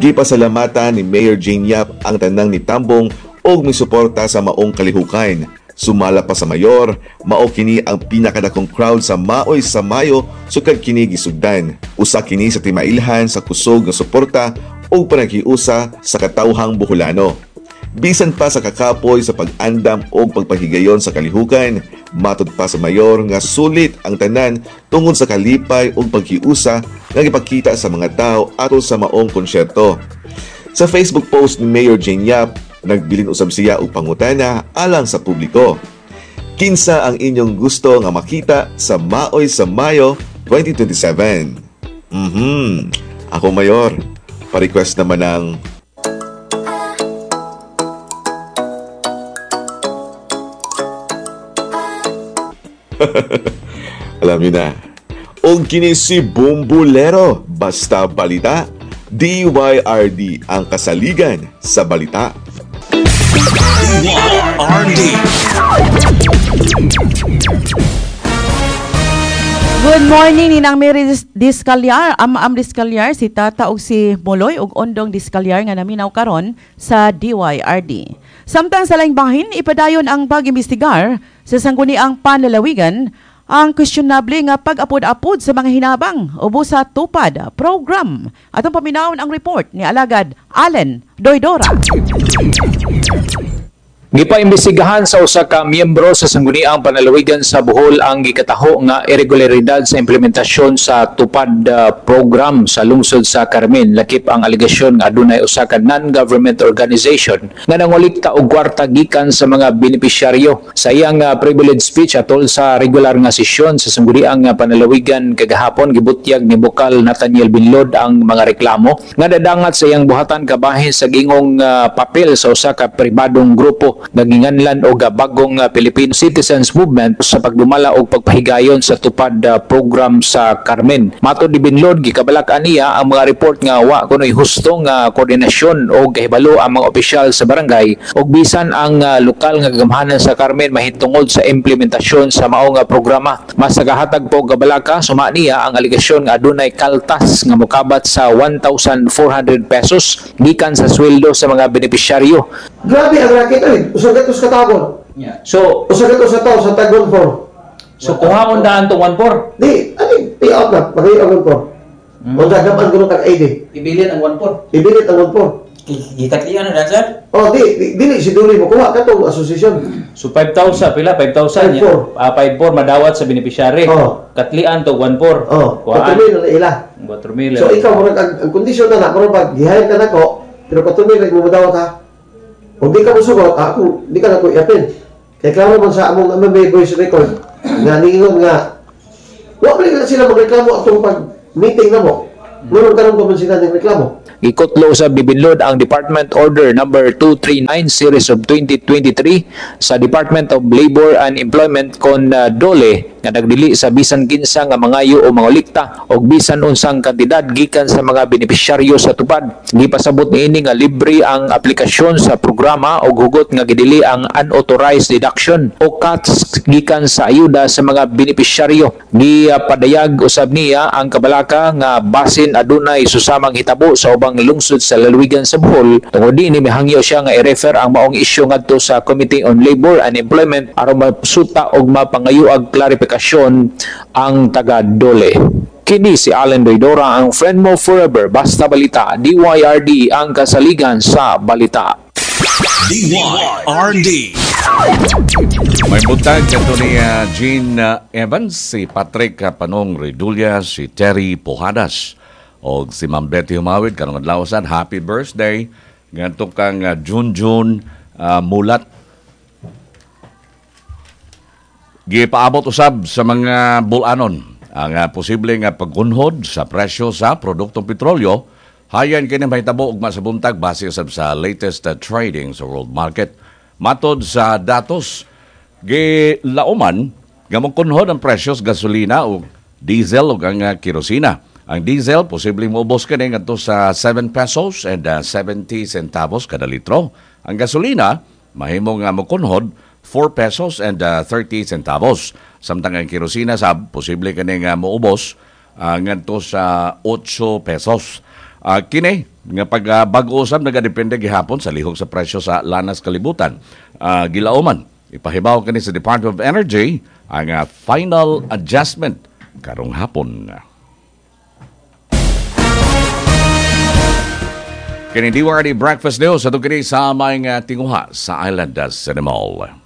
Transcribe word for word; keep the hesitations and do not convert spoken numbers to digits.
Gipasalamatan ni Mayor Jane Yap ang tanang ni Tambong og misuporta sa maong kalihukan. Sumala pa sa mayor, mao kini ang pinakadakong crowd sa Maoy sa Mayo sukad kini gisugdan. Usa kini sa timailhan sa kusog nga suporta o panagiusa sa katawhang Buholano. Bisan pa sa kakapoy sa pag-andam o pagpahigayon sa kalihukan, matud pa sa mayor nga sulit ang tanan tungod sa kalipay o paghiusa nga gipakita sa mga tao ato sa maong konsyerto. Sa Facebook post ni Mayor Jane Yap, nagbilin usab siya og pangutana alang sa publiko. Kinsa ang inyong gusto nga makita sa Maoy sa Mayo twenty twenty-seven? Mhm. Ako mayor. Pa-request naman ng alam niyo na. Og kini si Bumbulero, basta balita. D Y R D ang kasaligan sa balita. D Y R D. Good morning ninang Mary Discalyar, am am Discalyar, si Tata ug si Moloy ug Ondong Discalyar nga naminaw karon sa D Y R D. Samtang sa laing bahin ipadayon ang pag-imbestigar sa sangguniang panlalawigan ang questionable nga pag-apod-apod sa mga hinabang ubo sa tupad program. Atong paminawon ang report ni Alagad Allen Doydora. Gipaimbestigahan sa usa ka miyembro sa sangguniang panlalawigan sa Bohol ang gikataho nga irregularidad sa implementasyon sa tupad uh, program sa lungsod sa Carmen. Lakip ang aligasyon nga adunay usa ka non-government organization nga nangulikta og kwarta gikan sa mga benepisyaryo. Sa iyang uh, privilege speech atol sa regular nga sesyon sa sangguniang uh, panlalawigan kagahapon, gibutyag ni Bukal Nathaniel Binlod ang mga reklamo nga dadangat sa iyang buhatan kabahin sa gingong uh, papel sa usa ka pribadong grupo naginganlan og bagong uh, Philippine Citizens Movement sa pagdumala og pagpahigayon sa tupad uh, program sa Carmen. Matod ni Binlod, gikabalak-an niya ang mga report nga wa kunoy hustong uh, koordinasyon o kahibalo ang mga opisyal sa barangay og bisan ang uh, lokal nga gamhanan sa Carmen mahitungod sa implementasyon sa mao nga programa. Mas nagahatag po kabalaka, suma niya ang aligasyon nga adunay kaltas nga mokabat sa one thousand four hundred pesos gikan sa sweldo sa mga benepisyaryo. Grabe ang racket ay, usagat us katagon. Yeah. So, usagat us sa tao sa tagon for. So, kuhaon daan to one four? Di, ani, pay out na, pagay ang one four. Mm. O gagaman ko nung kag-I D. Ibilit ang one four? Ibilit ang one four. Gitaklian na, sir? Oh, di, di, di, si Duri mo, kuha ka itong asosasyon. So, five thousand, pila? five thousand? five four. Uh, five four madawat sa beneficiary. Oh. Katlian to one four. Oh, kuhaan. patumil na ila. Patumil. So, ikaw, murag, ang, ang kondisyon na na, murag pag gihayin ka na ko, pero patumil na imumadawat ha. Kung di ka musugot, ako, di ka na ko i-apin. Kaya klaro man sa among M M A voice record, nga niingon nga, wala na sila magreklamo atong pag-meeting na mo. Meron ka nang pa man sila ng reklamo. Ikotlo sa Bibinlod ang Department Order number two thirty-nine series of twenty twenty-three sa Department of Labor and Employment kon uh, Dole nga nagdili sa bisan kinsa nga mangayo o mangulikta og bisan unsang kantidad gikan sa mga benepisyaryo sa tupad. Gipasabot niini nga libre ang aplikasyon sa programa og hugot nga gidili ang unauthorized deduction o cuts gikan sa ayuda sa mga benepisyaryo. Gipadayag usab niya ang kabalaka nga basin adunay susamang hitabo sa ubang lungsod sa lalawigan sa Bohol, tungod dinhi mihangyo siya nga i-refer ang maong isyu ngadto sa Committee on Labor and Employment aron masuta og mapangayo ag klarifikasyon ang taga Dole. Kini si Allen Doydora, ang friend mo forever, basta balita. D Y R D ang kasaligan sa balita. D Y R D. May butang kanto ni uh, Jean uh, Evans, si Patrick uh, Panong Redulia, si Terry Pujadas o si Ma'am Betty Humawid kanong adlaw sad. Happy birthday ngadto kang uh, Junjun uh, Mulat. Gipaabot usab sa mga bulanon ang uh, posible nga pagunhod sa presyo sa produktong petrolyo. Hayan kini mahitabo ug masabuntag base usab sa latest uh, trading sa world market. Matod sa datos gilauman nga mokunhod ang presyos gasolina o diesel ug ang uh, kerosina. Ang diesel, posibleng maubos ka na ngadto sa seven pesos and uh, seventy centavos kada litro. Ang gasolina, mahimong uh, makunhod, four pesos and uh, thirty centavos. Samtang ang kerosina, sab, posible ka na uh, maubos uh, ngadto sa eight pesos. Ah, kini nga pag uh, bag-o usab nagadepende gihapon sa lihok sa presyo sa lanas kalibutan. Ah, gilauman ipahibaw kani sa Department of Energy ang uh, final adjustment karong hapon. Kini D Y R D Breakfast News sa kini sa may uh, tinguha sa Island Cinema Mall.